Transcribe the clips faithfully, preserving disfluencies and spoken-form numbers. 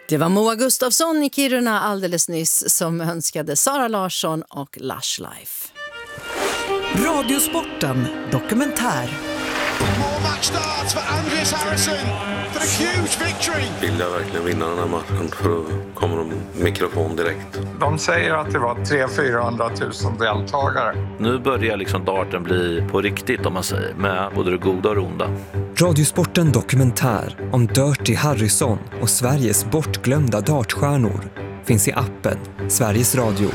Det var Moa Gustafsson i Kiruna alldeles nyss som önskade Sara Larsson och Lush Life. Radiosporten dokumentär. More match starts for Andreas Harrison for a huge victory. Vill jag verkligen vinna den här matchen, för då kommer de mikrofon direkt. De säger att det var tre hundra till fyrahundratusen deltagare. Nu börjar liksom darten bli på riktigt, om man säger, med både det goda och det onda. Radiosporten dokumentär om Dirty Harrison och Sveriges bortglömda dartstjärnor finns i appen Sveriges Radio.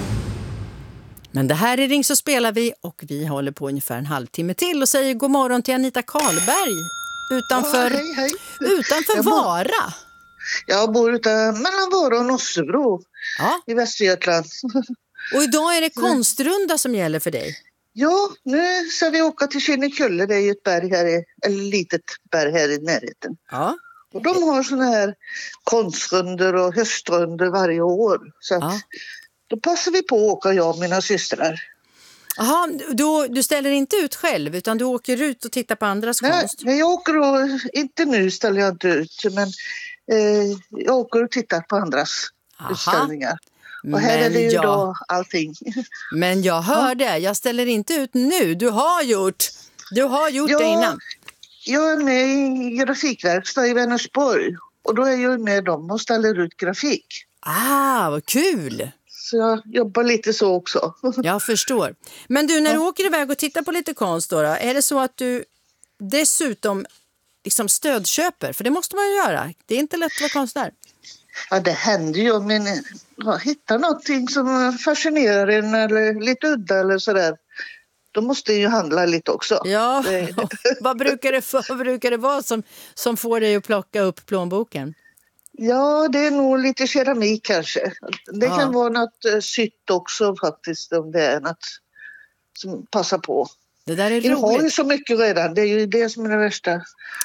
Men det här är Ring så spelar vi och vi håller på ungefär en halvtimme till och säger god morgon till Anita Karlberg utanför, ja, hej, hej. utanför jag bor, Vara. Jag bor utan, mellan Vara och Nossebro Ja. i Västergötland. Och idag är det konstrunda som gäller för dig. Ja, nu ska vi åka till Kinnekulle, det är ju ett berg här, i, ett litet berg här i närheten. Ja. Och de har såna här konstrunder och höstrunder varje år. Så att, Ja. då passar vi på att åka, jag och mina systrar. Jaha, du, du ställer inte ut själv utan du åker ut och tittar på andras Nej, konst? nej, jag åker och, inte nu ställer jag inte ut, men eh, jag åker och tittar på andras Aha. utställningar. Och här Men är det ju jag, då allting. men jag hörde, jag ställer inte ut nu. Du har gjort, du har gjort Ja, det innan. Jag är med i grafikverkstad i Vänersborg och då är jag med dem och ställer ut grafik. Ah, vad kul! Så jag jobbar lite så också. Jag förstår. Men du, när du åker iväg och tittar på lite konst då, då, är det så att du dessutom liksom stödköper? För det måste man ju göra. Det är inte lätt att vara konstnär. Ja, det händer ju om man ja, hittar någonting som fascinerar en eller lite udda eller sådär. Då måste jag ju handla lite också. Ja, Det... vad, brukar det, vad brukar det vara som, som får dig att plocka upp plånboken? Ja, det är nog lite keramik kanske. Det Ja. kan vara något uh, sytt också faktiskt, om det är något som passar på. Det där är Jag har ju roligt. så mycket redan, det är ju det som är det värsta.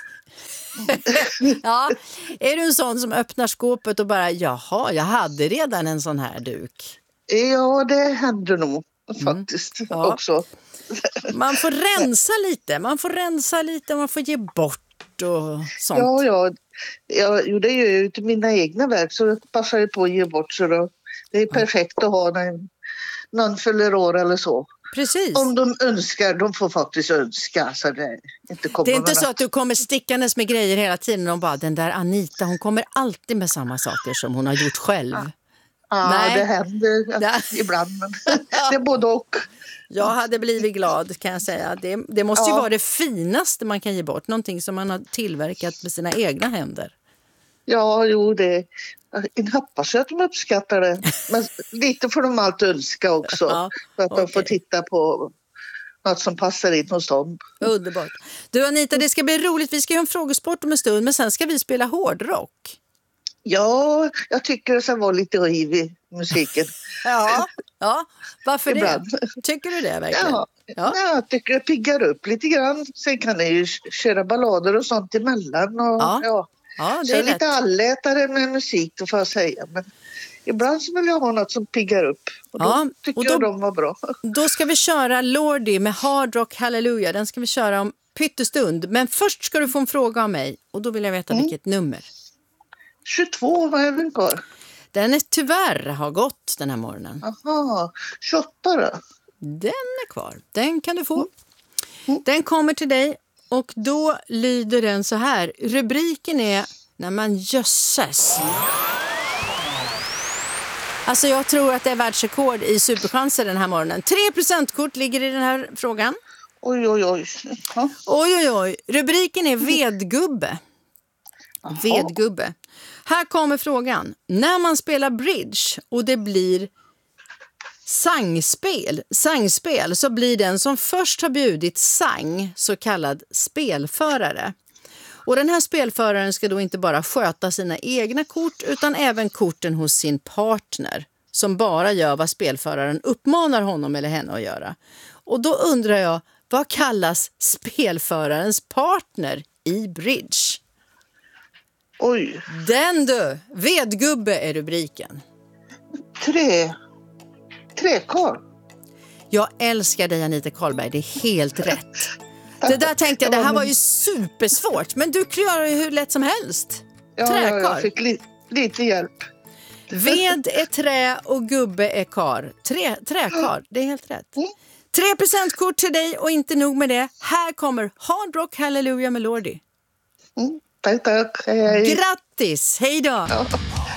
Ja, är du en sån som öppnar skåpet och bara, jaha, jag hade redan en sån här duk? Ja, det händer nog faktiskt Mm. Ja. också. Man får rensa lite, man får rensa lite och man får ge bort och sånt. Ja, ja. ja jo, det är ju till mina egna verk så det passar ju på att ge bort. Så då, det är perfekt att ha när någon fyller år eller så. Precis. Om de önskar, de får faktiskt önska. Så det, inte kommer Det är inte så något. att du kommer stickandes med grejer hela tiden och bara, den där Anita, hon kommer alltid med samma saker som hon har gjort själv. Ja. Ja, Nej. det händer ja, Nej. ibland. Men det är både och. Jag hade blivit glad, kan jag säga. Det, det måste ju Ja. vara det finaste man kan ge bort. Någonting som man har tillverkat med sina egna händer. Ja, jo, det jag hoppas att de uppskattar det. Men lite får de alltid önska också. Ja, för att okej. de får titta på något som passar in hos dem. Underbart. Du Anita, det ska bli roligt. Vi ska göra en frågesport om en stund, men sen ska vi spela hårdrock. Ja, jag tycker det ska vara lite riv i musiken. Ja, ja. Varför Ibland. det? Tycker du det verkligen? Ja, Ja. ja, jag tycker det piggar upp lite grann. Sen kan ni ju köra ballader och sånt emellan. Och, Ja. ja. Ja, det Så är jag är rätt. lite allätare med musik, då får jag säga. Men ibland så vill jag ha något som piggar upp. Och då Ja, tycker och då- jag de var bra. Då ska vi köra Lordi med Hard Rock Hallelujah. Den ska vi köra om pyttestund. Men först ska du få en fråga av mig. Och då vill jag veta Mm. vilket nummer. tjugotvå, vad är den kvar? Den är tyvärr har gått den här morgonen. Aha, tjugoåtta då? Den är kvar. Den kan du få. Mm. Den kommer till dig och då lyder den så här. Rubriken är när man jösses. Alltså jag tror att det är världsrekord i superchanser den här morgonen. Tre procentkort ligger i den här frågan. Oj, oj, oj. Ja. Oj, oj, oj. Rubriken är vedgubbe. Vedgubbe. Här kommer frågan. När man spelar bridge och det blir sangspel, sangspel så blir den som först har bjudit sang så kallad spelförare. Och den här spelföraren ska då inte bara sköta sina egna kort utan även korten hos sin partner som bara gör vad spelföraren uppmanar honom eller henne att göra. Och då undrar jag, vad kallas spelförarens partner i bridge? Oj, Den du, vedgubbe är rubriken. tre. Trekar. Jag älskar dig Anita Karlberg, det är helt rätt. Det där tänkte jag, det här var ju supersvårt, men du klarar ju hur lätt som helst. Ja, ja, Träkar. jag fick li- lite hjälp. Ved är trä och gubbe är kar. Tre, träkar, det är helt rätt. Tre presentkort till dig och inte nog med det. Här kommer Hard Rock Hallelujah med Lordi. Mm, tack, tack. Hej, hej. Grattis, hej då! Ja.